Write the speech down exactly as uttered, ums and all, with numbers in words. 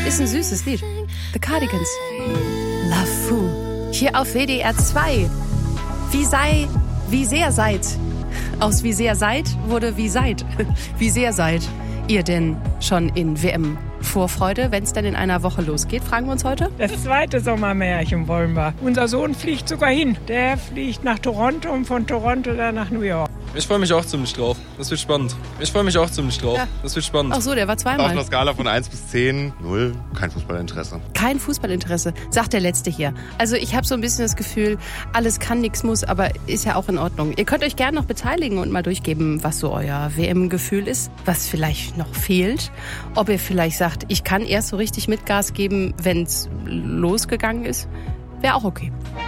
Ist ein süßes Lied. The Cardigans. Love Fool. Hier auf W D R zwei. Wie sei, wie sehr seid. Aus wie sehr seid wurde wie seid. Wie sehr seid ihr denn schon in W M-Vorfreude, wenn es denn in einer Woche losgeht, fragen wir uns heute? Das zweite Sommermärchen wollen wir. Unser Sohn fliegt sogar hin. Der fliegt nach Toronto und von Toronto dann nach New York. Ich freue mich auch ziemlich drauf. Das wird spannend. Ich freue mich auch ziemlich drauf. Ja. Das wird spannend. Ach so, der war zweimal. Auf einer Skala von eins bis zehn, null, kein Fußballinteresse. Kein Fußballinteresse, sagt der Letzte hier. Also ich habe so ein bisschen das Gefühl, alles kann, nichts muss, aber ist ja auch in Ordnung. Ihr könnt euch gerne noch beteiligen und mal durchgeben, was so euer W M-Gefühl ist, was vielleicht noch fehlt. Ob ihr vielleicht sagt, ich kann erst so richtig mit Gas geben, wenn es losgegangen ist, wäre auch okay.